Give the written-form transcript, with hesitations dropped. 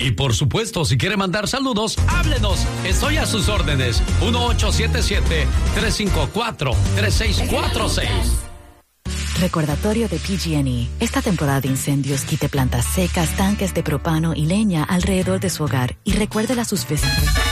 Y por supuesto, si quiere mandar saludos, háblenos. Estoy a sus órdenes. 1877-354-3646. Recordatorio de PG&E. Esta temporada de incendios quite plantas secas, tanques de propano y leña alrededor de su hogar y recuérdele a sus vecinos.